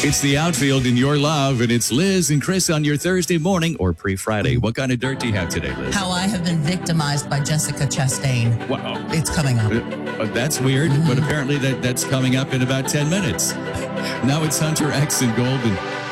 It's the outfield in your love, and it's Liz and Chris on your Thursday morning or pre-Friday. What kind of dirt do you have today, Liz? How I have been victimized by Jessica Chastain. Wow. It's coming up. That's weird, but apparently that's coming up in about 10 minutes. Now it's Hunter X and Golden.